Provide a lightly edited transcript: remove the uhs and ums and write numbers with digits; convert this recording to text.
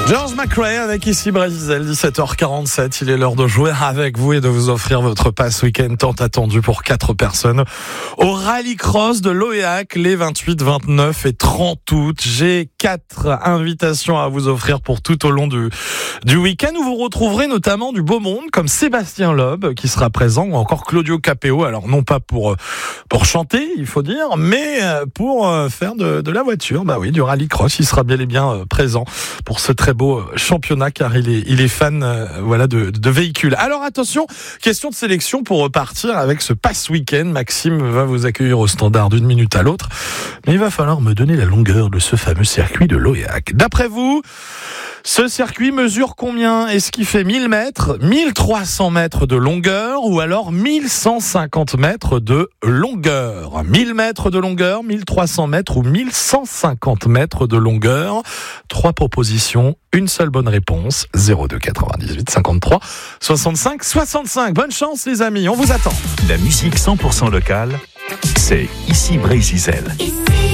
George McRae avec ici Brésil, 17h47. Il est l'heure de jouer avec vous et de vous offrir votre pass week-end tant attendu pour 4 personnes au rallycross de Loéac les 28, 29 et 30 août. J'ai 4 invitations à vous offrir pour tout au long du week-end où vous retrouverez notamment du beau monde comme Sébastien Loeb qui sera présent ou encore Claudio Capéo. Alors non pas pour chanter, il faut dire, mais pour faire de la voiture. Bah oui, du rallycross. Il sera bel et bien présent pour ce très beau championnat car il est fan de véhicules. Alors attention, question de sélection pour repartir avec ce pass week-end. Maxime va vous accueillir au standard d'une minute à l'autre, mais il va falloir me donner la longueur de ce fameux circuit de Loéac. D'après vous, ce circuit mesure combien? Est-ce qu'il fait 1000 mètres, 1300 mètres de longueur ou alors 1150 mètres de longueur? 1000 mètres de longueur, 1300 mètres ou 1150 mètres de longueur? 3 propositions, une seule bonne réponse. 02 98 53 65 65. Bonne chance les amis, on vous attend. La musique 100% locale, c'est ici Brésil.